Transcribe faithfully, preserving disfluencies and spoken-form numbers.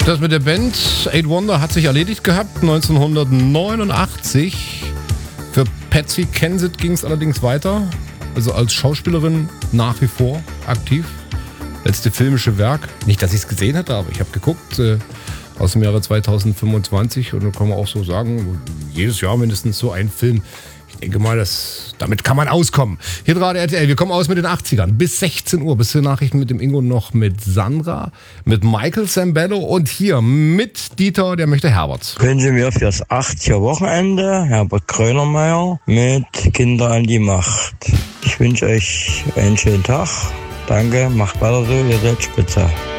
Das mit der Band Eight Wonder hat sich erledigt gehabt, neunzehnhundertneunundachtzig. Für Patsy Kensit ging es allerdings weiter, also als Schauspielerin nach wie vor aktiv. Letzte filmische Werk, nicht, dass ich es gesehen hätte, aber ich habe geguckt, äh, aus dem Jahre zweitausendfünfundzwanzig, und da kann man auch so sagen, jedes Jahr mindestens so ein Film. Ich denke mal, das, damit kann man auskommen. Hier gerade R T L, wir kommen aus mit den achtzigern. Bis sechzehn Uhr, bis zur Nachrichten mit dem Ingo noch mit Sandra, mit Michael Sambello und hier mit Dieter, der möchte Herbert. Können Sie mir für das achtziger Wochenende Herbert Grönemeyer mit Kinder an die Macht. Ich wünsche euch einen schönen Tag. Danke, macht weiter so, ihr seid spitze.